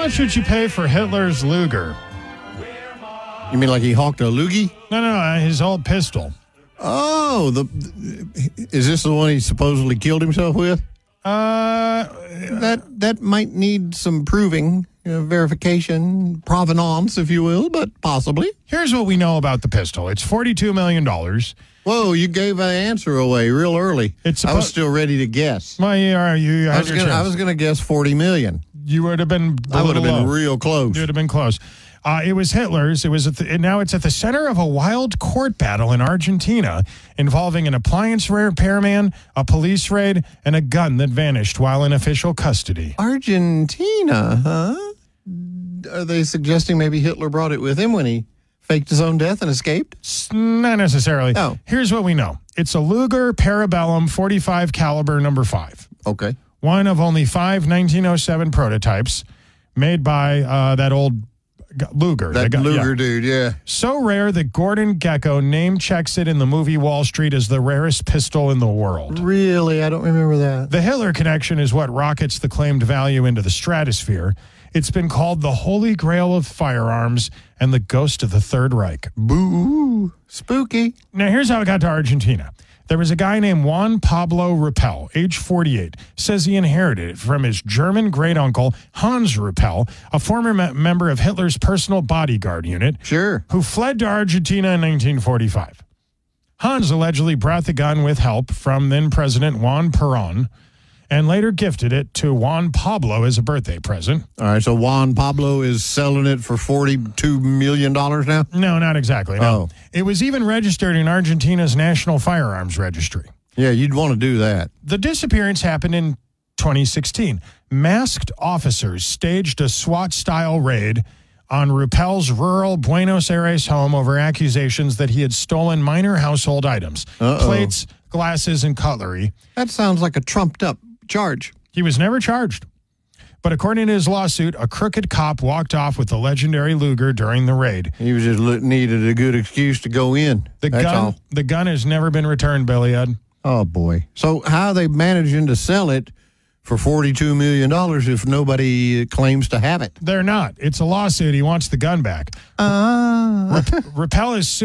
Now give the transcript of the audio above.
much would you pay for Hitler's Luger? You mean like he hawked a loogie? No, his old pistol. Oh, is this the one he supposedly killed himself with? That might need some proving, verification, provenance, if you will, but possibly. Here's what we know about the pistol. It's $42 million. Whoa, you gave an answer away real early. I was still ready to guess. Well, I was going to guess $40 million. You would have been. I would have been real close. You would have been close. It was Hitler's. It was now it's at the center of a wild court battle in Argentina involving an appliance repairman, a police raid, and a gun that vanished while in official custody. Argentina, huh? Are they suggesting maybe Hitler brought it with him when he faked his own death and escaped? Not necessarily. Oh. Here's what we know. It's a Luger Parabellum .45 caliber number 5. Okay. One of only 5 1907 prototypes made by that old Luger. That Luger dude, yeah. So rare that Gordon Gekko name checks it in the movie Wall Street as the rarest pistol in the world. Really? I don't remember that. The Hitler connection is what rockets the claimed value into the stratosphere. It's been called the Holy Grail of firearms and the ghost of the Third Reich. Boo. Spooky. Now, here's how it got to Argentina. There was a guy named Juan Pablo Ruppel, age 48, says he inherited it from his German great-uncle, Hans Ruppel, a former member of Hitler's personal bodyguard unit, sure, who fled to Argentina in 1945. Hans allegedly brought the gun with help from then-President Juan Perón and later gifted it to Juan Pablo as a birthday present. All right, so Juan Pablo is selling it for $42 million now? No, not exactly. No. Oh. It was even registered in Argentina's National Firearms Registry. Yeah, you'd want to do that. The disappearance happened in 2016. Masked officers staged a SWAT-style raid on Ruppel's rural Buenos Aires home over accusations that he had stolen minor household items, plates, glasses, and cutlery. That sounds like a trumped-up charge. He was never charged. But according to his lawsuit, a crooked cop walked off with the legendary Luger during the raid. He was just needed a good excuse to go in. The gun has never been returned, Billy Ed. Oh, boy. So how are they managing to sell it for $42 million if nobody claims to have it? They're not. It's a lawsuit. He wants the gun back. Ruppel is sued.